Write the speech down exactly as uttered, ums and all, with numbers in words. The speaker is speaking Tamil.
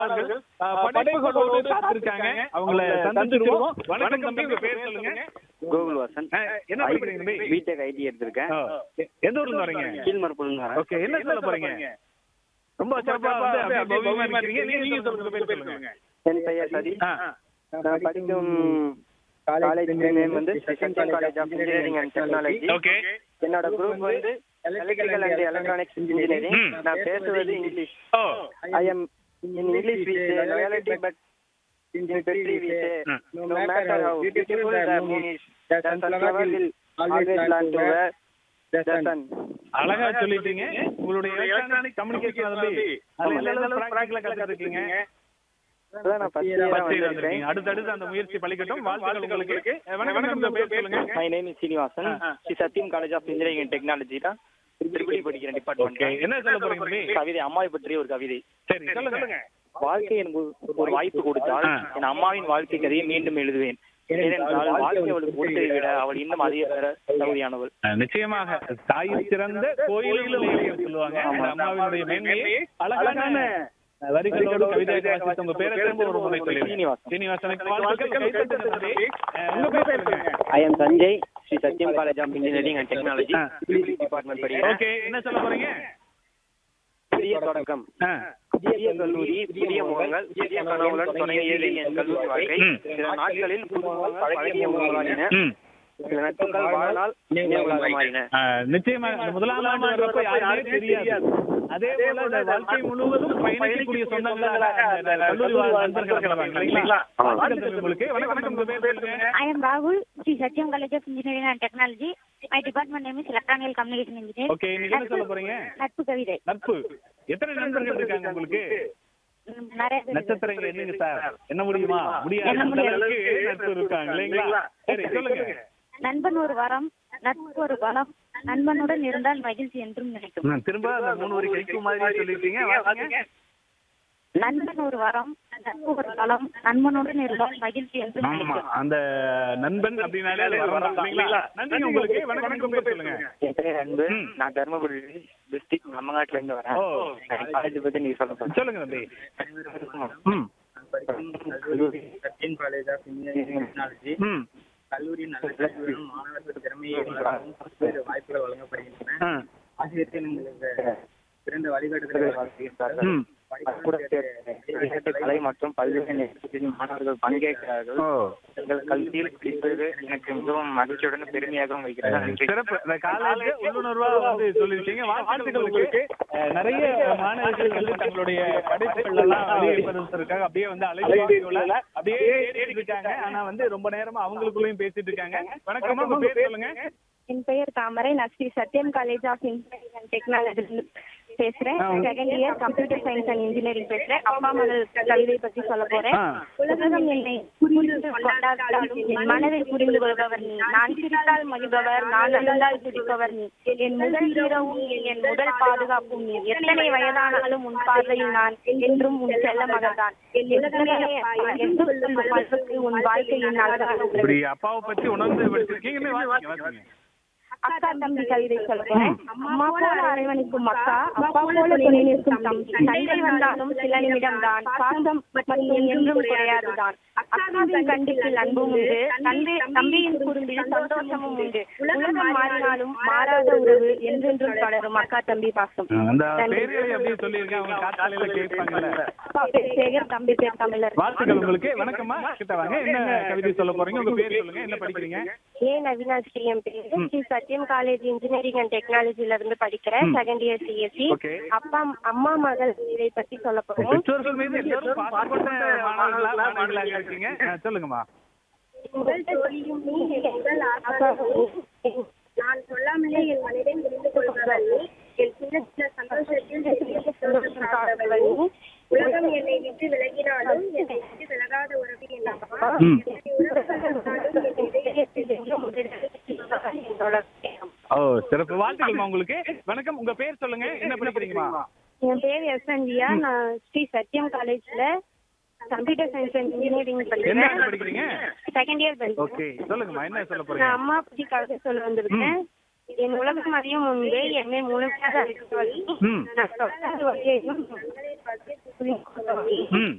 எழுத்தாளர்கள் படைப்புகளோடு காத்திருக்காங்க. அவங்கள சந்திச்சிருவோம். வணக்கம் தம்பி, உங்க பேர் சொல்லுங்க. கோகுல் வாசன். என்ன படிக்கிறீங்க தம்பி? பிடெக் ஐடி எடுத்திருக்கேன். எந்த ஊர்ல வரீங்க? கீழ்மருப்புல. ஓகே, என்ன சொல்ல போறீங்க? ரொம்ப சிறப்பா வந்து அப்படியே பௌர்ணமியா இருக்கீங்க. நீங்க சொல்லுங்க, பேர் சொல்லுங்க. என் பெயர் சதி. நான் படிக்கும் காலேஜ் நேம் வந்து central college of engineering and technology. Okay. என்னோட குரூப் வந்து எலக்ட்ரிக்கல் அண்ட் எலக்ட்ரானிக்ஸ் இன்ஜினியரிங். நான் பேசுவது English. I am in English with loyalty but in petri we say no matter how beautiful the moon is, the sunflower will always learn to wear the sun. அழகா சொல்லிட்டீங்க. உங்களுடைய எலக்ட்ரானிக் கம்யூனிகேஷன் வந்து அதுல எந்த அளவுக்கு பிராக்டிகலா கத்துக்கிட்டீங்க? அதான் நான் ஃபர்ஸ்ட் இயர் வந்திருக்கேன். அடுத்து அடுத்து அந்த முயற்சி பலிக்கட்டும். வாழ்த்துக்கள் உங்களுக்கு. வணக்கம், உங்க பேர் சொல்லுங்க. My name is Srinivasan. Sri Sathyam college of engineering and technology தான் ட்ரிபிள் படிக்கிறேன் டிபார்ட்மெண்ட். என்ன சொல்ல போறீங்க? கவிதை, அம்மாவை பற்றிய ஒரு கவிதை. சரி, சொல்லுங்க. வாழ்க்கை எனக்கு ஒரு வாய்ப்பு கொடுத்தால் என் அம்மாவின் வாழ்க்கை கதையை மீண்டும் எழுதுவேன். ஏனென்றால் வாழ்க்கை அவளுக்கு கொடுத்ததை விட அவள் இன்னும் அதிக பெற தகுதியானவள். நிச்சயமாக தாய் சிறந்த கோயில்களும் சொல்லுவாங்க. அம்மாவினுடைய மேன்மையை அழகான வரிகளோடு கவிதையாக வாசித்த உங்க பேரை திரும்ப ஒரு முறை சொல்லுங்க. சீனிவாசனுக்கு வாழ்த்துக்கள். உங்க பேர் சொல்லுங்க. I am Sanjay, Sri Sathyam college of engineering and technology department படிக்கிறேன். ஓகே, என்ன சொல்ல போறீங்க? புதிய தொடக்கம், புதிய கல்லூரி, புதிய முகங்கள், புதிய கனவுடன் தொடங்கியது என் கல்லூரி வாழ்க்கை. சில நாட்களில் புதுமுகங்கள் பழகிய முகங்களாகின. சில நட்புகள் வாழ்நாள் நினைவுகளாக மாறின. நிச்சயமா முதலாம் ஆண்டு வரப்ப யாருமே தெரியாது. அதே போல இந்த வாழ்க்கை முழுவதும் பயணிக்கக்கூடிய சொந்தங்களாக கல்லூரி நண்பர்கள் உங்களுக்கு. வணக்கம், உங்க பேர் சொல்லுங்க. I am Rahul, Sri Satyam College of Engineering and Technology. My department name is Electronic Communication Engineer. Okay, நீங்க என்ன சொல்ல போறீங்க? நட்பு கவிதை. நட்பு. எத்தனை நண்பர்கள் இருக்காங்க உங்களுக்கு? நட்சத்திரங்க என்னங்க சார்? என்ன முடியுமா? முடியாது. நட்பு இருக்காங்க இல்லைங்களா? சரி, சொல்லுங்க. நண்பன் ஒரு வரம், நட்பு ஒரு பலம், நண்பனுடன் இருந்தால் மகிழ்ச்சி என்றும் நினைக்கும். திரும்ப அந்த மூணு வரி கைக்கு மாதிரி சொல்லிட்டீங்க. நண்பன் ஒரு வரம், நட்பு ஒரு பலம், நண்பனுடன் இருந்தால் மகிழ்ச்சி என்றும் நினைக்கும். அந்த நண்பன் அப்படின்னாலே இல்லைங்களா? நன்றி உங்களுக்கு. வணக்கம், உங்க பேர் சொல்லுங்க. என் பேர் அன்பு. நான் தர்மபுரி டிஸ்ட்ரிக்ட் நம்மங்காட்டுல இருந்து வரேன். காலேஜ் பத்தி நீங்க சொல்ல சொல்லுங்க தம்பி. சத்யம் college of engineering and technology. கல்லூரி நல்ல மாணவர்கள் திறமையை வாய்ப்புகள் வழங்கப்படுகின்றன. ஆசிரியர்கள் எங்களுக்கு சிறந்த வழிகாட்டுதல்கள் கலை மற்றும் பல்வேறு மாணவர்கள் பங்கேற்கிறார்கள். எங்கள் கல்வியில் படிப்பது எனக்கு மிகவும் மகிழ்ச்சியுடன் பெருமையாகவும் வைக்கிறது. சிறப்பு. இந்த காலேஜ் உள்ளுணர்வா வந்து சொல்லிருக்கீங்க. வாழ்த்துக்களுக்கு. நிறைய மாணவர்கள் வந்து தங்களுடைய படைப்புகள் எல்லாம் வெளியிடுவதற்காக அப்படியே வந்து அலைவரிசையில அப்படியே ஏறிட்டு இருக்காங்க. ஆனா வந்து ரொம்ப நேரமா அவங்களுக்குள்ளயும் பேசிட்டு இருக்காங்க. வணக்கம், உங்க பேர் சொல்லுங்க. என் பெயர் தாமரை. நான் ஸ்ரீ சத்யம் college of engineering and technology பேசுறேன். Second year computer science and engineering பேசுறேன். அப்பா மகள் கவிதை பத்தி சொல்ல போறேன். உலகம் என்னை புரிந்து கொண்டாலும் என் மனதை புரிந்து கொள்பவர் நீ. நான் சிரித்தால் மகிழ்பவர், நான் அழுந்தால் துடிப்பவர் நீ. என் முதல் இரவும் என் முதல் பாதுகாப்பும் நீ. எத்தனை வயதானாலும் உன் பார்வையில் நான் என்றும் உன் செல்ல மகள்தான். உன் வாழ்க்கையின் அழகாக அப்பாவை பத்தி உணர்ந்து படிச்சிருக்கீங்க. அக்கா தம்பி கவிதை சொல்றேன். அம்மா போல அரவணைக்கும் அக்கா, அப்பா போல துணை நிற்கும் தம்பி. சண்டை வந்தாலும் சில நிமிடம் தான், பாசம் மற்றும் என்றும் குறையாதுதான். அக்காவின் கண்டிப்பில் அன்பும் உண்டு, தந்தை தம்பியின் குறும்பில் சந்தோஷமும் உண்டு. உலகம் மாறினாலும் மாறாத உறவு என்றென்றும் தொடரும் அக்கா தம்பி பாசம். சேகர், தம்பி பேர் தமிழர். வாழ்த்துக்கள் உங்களுக்கு. வணக்கம்மா, கிட்ட வாங்க. என்ன கவிதை சொல்ல போறீங்க? உங்க பேர் சொல்லுங்க, என்ன படிக்கிறீங்க? ஏ அவினாஷ் என் பேரு. ஸ்ரீ சத்யம் காலேஜ் இன்ஜினியரிங் அண்ட் டெக்னாலஜில இருந்து படிக்கிறேன். Second year CSC. அப்பா அம்மா மகள் இதை பத்தி சொல்ல போறேன். சொல்லுங்கம்மா. நான் சொல்லாமலே என் மனதை புரிந்து கொள்பவள் நீ. என் சின்ன சின்ன சந்தோஷத்தில் உலகம் என்னை விட்டு விலகினாலும் என்னை விட்டு விலகாத உறவு என் அம்மா. ஓ, சிறப்பு. வாழ்த்துக்கள்மா உங்களுக்கு. வணக்கம், உங்க பேர் சொல்லுங்க, என்ன படிக்கிறீங்கம்மா? என் பேர் எஸ் அஞ்சியா. நான் ஸ்ரீ சத்யம் காலேஜ்ல கம்ப்யூட்டர் சயின்ஸ் அண்ட் இன்ஜினியரிங் படிக்கிறீங்க. செகண்ட் இயர் படிக்கிறேன். ஓகே, சொல்லுங்கம்மா, என்ன சொல்ல போறீங்க? நான் அம்மா பத்தி கவிதை சொல்ல வந்திருக்கேன். என் உலகம் அறியும் முன்பே என்னை முழுமையாக அறிந்தவள்.